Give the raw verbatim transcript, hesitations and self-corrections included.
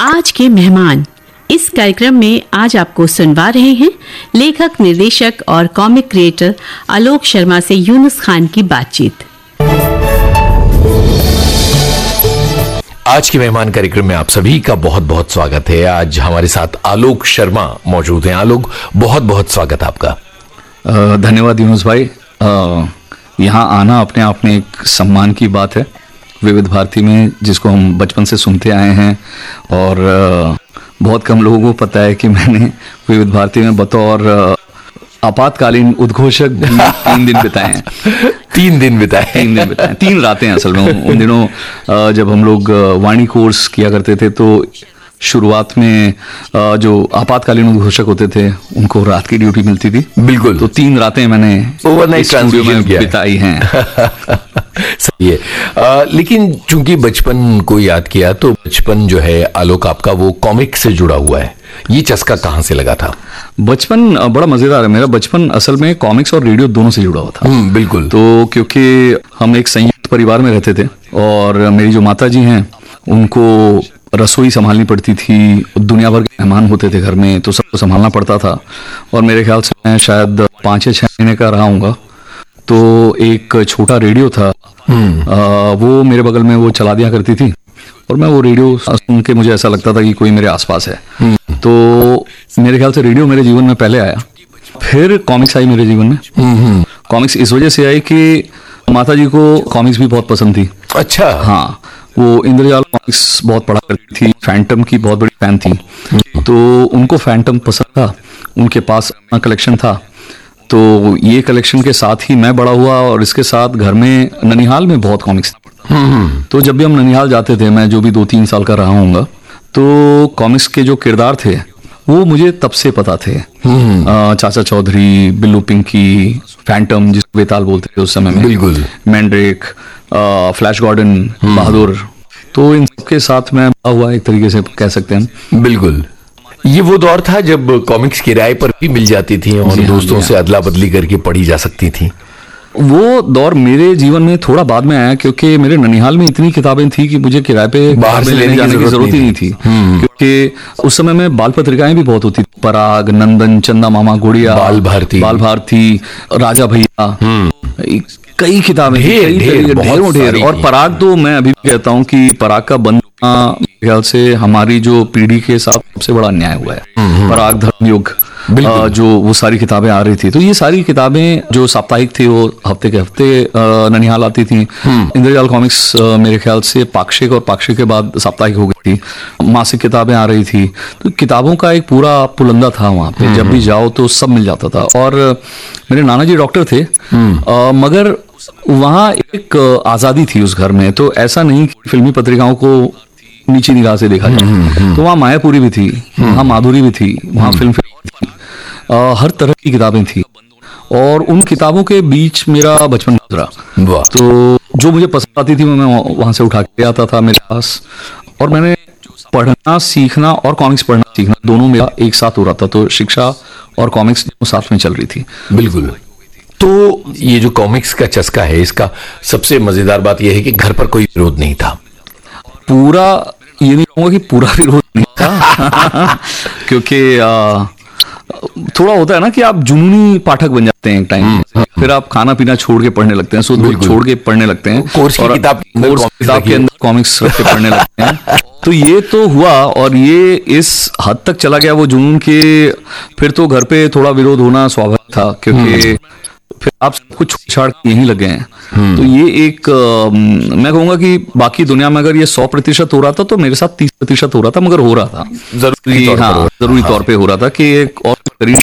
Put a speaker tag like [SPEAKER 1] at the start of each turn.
[SPEAKER 1] आज के मेहमान। इस कार्यक्रम में आज आपको सुनवा रहे हैं लेखक, निर्देशक और कॉमिक क्रिएटर आलोक शर्मा से यूनुस खान की बातचीत।
[SPEAKER 2] आज के मेहमान कार्यक्रम में आप सभी का बहुत बहुत स्वागत है। आज हमारे साथ आलोक शर्मा मौजूद हैं। आलोक, बहुत बहुत स्वागत आपका।
[SPEAKER 3] धन्यवाद यूनुस भाई। यहाँ आना अपने आप में एक सम्मान की बात है। विविध भारती में, जिसको हम बचपन से सुनते आए हैं, और बहुत कम लोगों को पता है कि मैंने विविध भारती में बतौर आपातकालीन उद्घोषक तीन दिन बिताए हैं।
[SPEAKER 2] तीन दिन बिताए
[SPEAKER 3] तीन दिन बिताए तीन रातें असल में। उन दिनों जब हम लोग वाणी कोर्स किया करते थे तो शुरुआत में जो आपातकालीन उद्घोषक होते थे उनको रात की ड्यूटी मिलती थी।
[SPEAKER 2] बिल्कुल।
[SPEAKER 3] तो तीन रातें मैंने
[SPEAKER 2] ओवरनाइट
[SPEAKER 3] स्टूडियो में बिताई हैं।
[SPEAKER 2] सही है। आ, लेकिन चूंकि बचपन को याद किया तो बचपन जो है आलोक आपका वो कॉमिक से जुड़ा हुआ है। ये चस्का कहाँ से लगा था?
[SPEAKER 3] बचपन बड़ा मजेदार है। मेरा बचपन असल में कॉमिक्स और रेडियो दोनों से जुड़ा हुआ था।
[SPEAKER 2] बिल्कुल।
[SPEAKER 3] तो क्योंकि हम एक संयुक्त परिवार में रहते थे और मेरी जो माता जी हैं उनको रसोई संभालनी पड़ती थी, दुनिया भर के मेहमान होते थे घर में, तो सबको संभालना पड़ता था। और मेरे ख्याल से मैं शायद पाँच या छः महीने का रहा हूँगा। तो एक छोटा रेडियो था, आ, वो मेरे बगल में वो चला दिया करती थी और मैं वो रेडियो सुन के मुझे ऐसा लगता था कि कोई मेरे आसपास है। तो मेरे ख्याल से रेडियो मेरे जीवन में पहले आया, फिर कॉमिक्स आई मेरे जीवन में। कॉमिक्स इस वजह से आई कि माता जी को कॉमिक्स भी बहुत पसंद थी।
[SPEAKER 2] अच्छा।
[SPEAKER 3] हाँ, वो इंद्रजाल कॉमिक्स बहुत पढ़ा करती थी, फैंटम की बहुत बड़ी फैन थी। तो उनको फैंटम पसंद था, उनके पास अपना कलेक्शन था। तो ये कलेक्शन के साथ ही मैं बड़ा हुआ और इसके साथ घर में ननिहाल में बहुत कॉमिक्स थे। तो जब भी हम ननिहाल जाते थे, मैं जो भी दो तीन साल का रहा हूँगा, तो कॉमिक्स के जो किरदार थे वो मुझे तब से पता थे। आ, चाचा चौधरी, बिल्लू पिंकी, फैंटम जिसको बेताल बोलते थे उस समय में,
[SPEAKER 2] बिल्कुल,
[SPEAKER 3] मैंड्रेक, फ्लैश गॉर्डन, बहादुर। तो इन सबके साथ मैं बड़ा हुआ, एक तरीके से कह सकते हैं।
[SPEAKER 2] बिल्कुल। ये वो दौर था जब कॉमिक्स किराए पर भी मिल जाती थी और दोस्तों से अदला बदली करके पढ़ी जा सकती थी।
[SPEAKER 3] वो दौर मेरे जीवन में थोड़ा बाद में आया, क्योंकि मेरे ननिहाल में इतनी किताबें थी कि मुझे किराए पे
[SPEAKER 2] बाहर से लेने जाने की जरूरत ही नहीं थी।
[SPEAKER 3] क्योंकि उस समय में बाल पत्रिकाएं भी बहुत होती थी। पराग, नंदन, चंदा मामा, गुड़िया,
[SPEAKER 2] बाल भारती,
[SPEAKER 3] बाल भारती, राजा भैया, कई किताबें, ढेरों ढेर। और पराग तो मैं अभी भी कहता हूँ कि पराग का बंद ख्याल से हमारी जो पीढ़ी के साथ सबसे बड़ा अन्याय हुआ है। पराग, धर्मयुग, जो वो सारी किताबें आ रही थी, तो ये सारी किताबें जो साप्ताहिक थी वो हफ्ते के हफ्ते ननिहाल आती थी। इंद्रजाल कॉमिक्स मेरे ख्याल से पाक्षिक और पाक्षिक के बाद साप्ताहिक हो गई थी। मासिक किताबें आ रही थी, तो किताबों का एक पूरा पुलंदा था वहाँ पे। जब भी जाओ तो सब मिल जाता था। और मेरे नाना जी डॉक्टर थे, मगर वहाँ एक आज़ादी थी उस घर में। तो ऐसा नहीं कि फिल्मी पत्रिकाओं को नीची निगाह से देखा जाए। तो वहाँ मायापुरी भी थी, वहाँ माधुरी भी थी, वहाँ फिल्म थी, आ, हर तरह की किताबें थी। और उन किताबों के बीच मेरा बचपन गुजरा। तो जो मुझे पसंद आती थी मैं वहाँ से उठा के आता था मेरे पास। और मैंने पढ़ना सीखना और कॉमिक्स पढ़ना सीखना दोनों मेरा एक साथ हो रहा था। तो शिक्षा और कॉमिक्स साथ में चल रही थी।
[SPEAKER 2] बिल्कुल। तो ये जो कॉमिक्स का चस्का है, इसका सबसे मजेदार बात यह है कि घर पर कोई विरोध नहीं था।
[SPEAKER 3] पूरा ये नहीं कहूँगा कि पूरा विरोध नहीं था क्योंकि आ, थोड़ा होता है ना कि आप जुनूनी पाठक बन जाते हैं एक टाइम में। फिर आप खाना पीना छोड़ के पढ़ने लगते हैं, सूद बूद छोड़ के पढ़ने लगते हैं,
[SPEAKER 2] कोर्स की किताब
[SPEAKER 3] किताब के अंदर कॉमिक्स रख के पढ़ने लगते हैं। तो ये तो हुआ और ये इस हद तक चला गया वो जुनून के, फिर तो घर पे थोड़ा विरोध होना स्वाभाविक था, क्योंकि फिर आप सब कुछ छाड़ के यहीं लगे हैं। तो ये एक आ, मैं कहूंगा कि बाकी दुनिया में अगर ये सौ प्रतिशत हो रहा था तो मेरे साथ तीस प्रतिशत हो रहा था, मगर हो रहा था जरूरी। हाँ, जरूरी तौर पे हो रहा था कि एक और